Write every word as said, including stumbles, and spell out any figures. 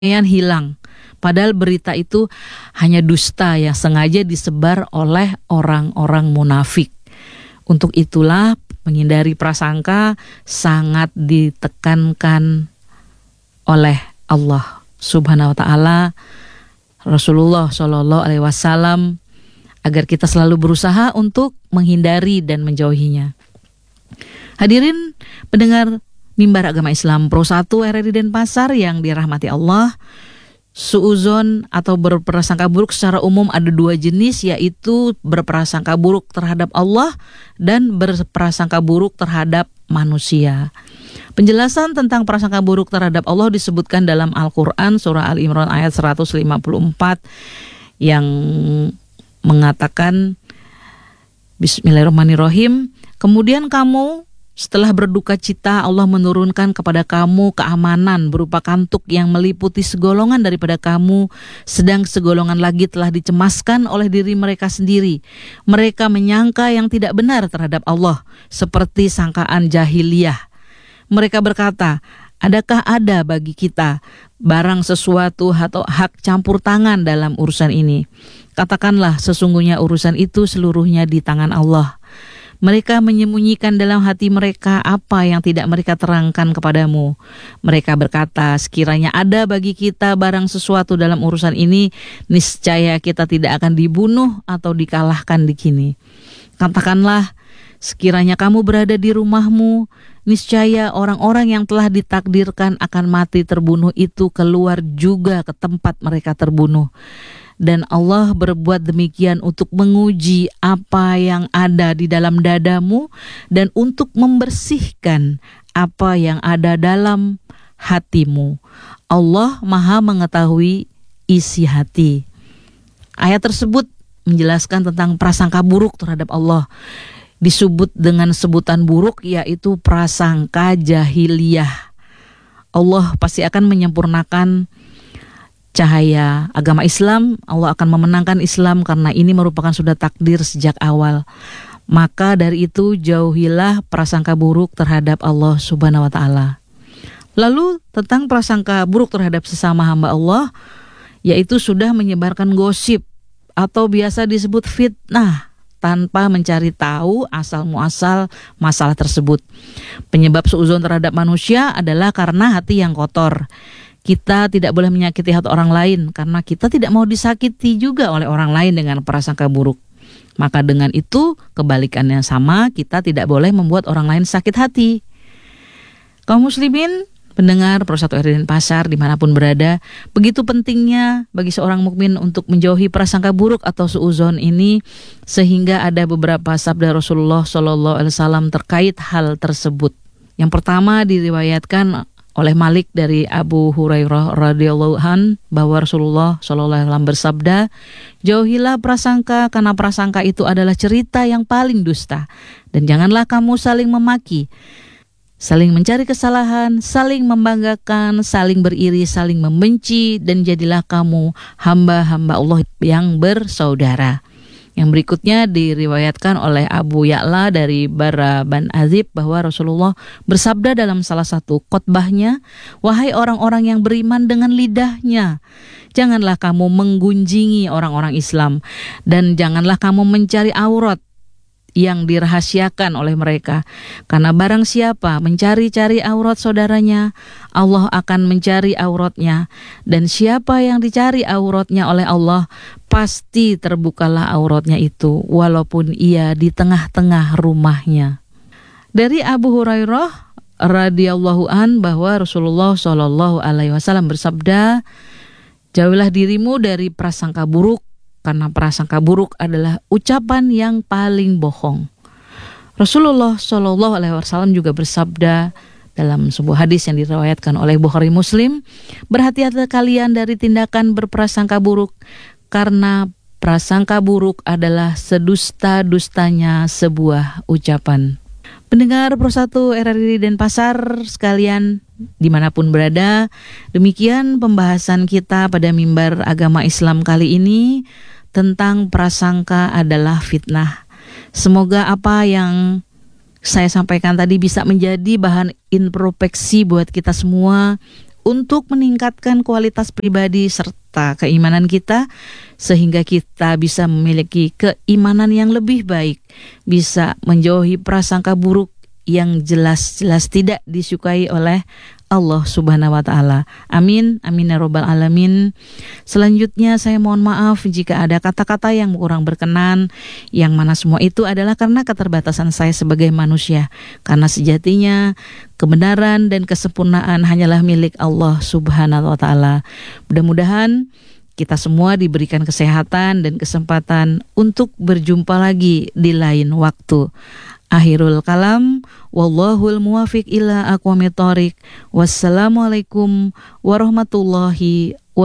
yang hilang. Padahal berita itu hanya dusta yang sengaja disebar oleh orang-orang munafik. Untuk itulah menghindari prasangka sangat ditekankan oleh Allah Subhanahu wa taala, Rasulullah Shallallahu alaihi wasallam, agar kita selalu berusaha untuk menghindari dan menjauhinya. Hadirin pendengar Mimbar Agama Islam Pro satu R R I Denpasar yang dirahmati Allah, suuzon atau berprasangka buruk secara umum ada dua jenis, yaitu berprasangka buruk terhadap Allah dan berprasangka buruk terhadap manusia. Penjelasan tentang prasangka buruk terhadap Allah disebutkan dalam Al-Quran surah Al-Imran ayat seratus lima puluh empat yang mengatakan Bismillahirrahmanirrahim, kemudian kamu setelah berduka cita, Allah menurunkan kepada kamu keamanan berupa kantuk yang meliputi segolongan daripada kamu, sedang segolongan lagi telah dicemaskan oleh diri mereka sendiri. Mereka menyangka yang tidak benar terhadap Allah, seperti sangkaan jahiliyah. Mereka berkata, adakah ada bagi kita barang sesuatu atau hak campur tangan dalam urusan ini? Katakanlah, sesungguhnya urusan itu seluruhnya di tangan Allah. Mereka menyembunyikan dalam hati mereka apa yang tidak mereka terangkan kepadamu. Mereka berkata, sekiranya ada bagi kita barang sesuatu dalam urusan ini, niscaya kita tidak akan dibunuh atau dikalahkan di sini. Katakanlah, sekiranya kamu berada di rumahmu, niscaya orang-orang yang telah ditakdirkan akan mati terbunuh itu keluar juga ke tempat mereka terbunuh. Dan Allah berbuat demikian untuk menguji apa yang ada di dalam dadamu dan untuk membersihkan apa yang ada dalam hatimu. Allah Maha mengetahui isi hati. Ayat tersebut menjelaskan tentang prasangka buruk terhadap Allah. Disebut dengan sebutan buruk, yaitu prasangka jahiliyah. Allah pasti akan menyempurnakan cahaya agama Islam. Allah akan memenangkan Islam karena ini merupakan sudah takdir sejak awal. Maka dari itu jauhilah prasangka buruk terhadap Allah Subhanahu wa taala. Lalu tentang prasangka buruk terhadap sesama hamba Allah, yaitu sudah menyebarkan gosip atau biasa disebut fitnah tanpa mencari tahu asal muasal masalah tersebut. Penyebab suuzon terhadap manusia adalah karena hati yang kotor. Kita tidak boleh menyakiti hati orang lain karena kita tidak mau disakiti juga oleh orang lain dengan prasangka buruk. Maka dengan itu kebalikannya sama, kita tidak boleh membuat orang lain sakit hati. Kaum muslimin, pendengar Pro satu R R I Denpasar dimanapun berada, begitu pentingnya bagi seorang mukmin untuk menjauhi prasangka buruk atau suuzon ini, sehingga ada beberapa sabda Rasulullah Shallallahu alaihi wasallam terkait hal tersebut. Yang pertama diriwayatkan oleh Malik dari Abu Hurairah radhiyallahu an bahwa Rasulullah shallallahu alaihi wasallam bersabda, jauhilah prasangka karena prasangka itu adalah cerita yang paling dusta, dan janganlah kamu saling memaki, saling mencari kesalahan, saling membanggakan, saling beriri, saling membenci, dan jadilah kamu hamba-hamba Allah yang bersaudara. Yang berikutnya diriwayatkan oleh Abu Ya'la dari Bara bin Azib bahwa Rasulullah bersabda dalam salah satu khotbahnya, wahai orang-orang yang beriman dengan lidahnya, janganlah kamu menggunjingi orang-orang Islam, dan janganlah kamu mencari aurat yang dirahasiakan oleh mereka. Karena barang siapa mencari-cari aurat saudaranya, Allah akan mencari auratnya. Dan siapa yang dicari auratnya oleh Allah, pasti terbukalah auratnya itu, walaupun ia di tengah-tengah rumahnya. Dari Abu Hurairah radhiyallahu an bahwa Rasulullah shallallahu alaihi wasallam bersabda, jauhilah dirimu dari prasangka buruk, karena prasangka buruk adalah ucapan yang paling bohong. Rasulullah shallallahu alaihi wasallam juga bersabda dalam sebuah hadis yang diriwayatkan oleh Bukhari Muslim, berhati-hatilah kalian dari tindakan berprasangka buruk, karena prasangka buruk adalah sedusta-dustanya sebuah ucapan. Pendengar Pro satu R R I Denpasar sekalian dimanapun berada, demikian pembahasan kita pada Mimbar Agama Islam kali ini tentang prasangka adalah fitnah. Semoga apa yang saya sampaikan tadi bisa menjadi bahan introspeksi buat kita semua untuk meningkatkan kualitas pribadi serta keimanan kita, sehingga kita bisa memiliki keimanan yang lebih baik, bisa menjauhi prasangka buruk yang jelas-jelas tidak disukai oleh Allah Subhanahu wa Ta'ala. Amin, amin ya Rabbal Alamin. Selanjutnya saya mohon maaf jika ada kata-kata yang kurang berkenan, yang mana semua itu adalah karena keterbatasan saya sebagai manusia. Karena sejatinya kebenaran dan kesempurnaan hanyalah milik Allah Subhanahu wa Ta'ala. Mudah-mudahan kita semua diberikan kesehatan dan kesempatan untuk berjumpa lagi di lain waktu. Akhirul kalam, wallahul muwafiq ila aqwamit thoriq. Wassalamualaikum warahmatullahi wabarakatuh.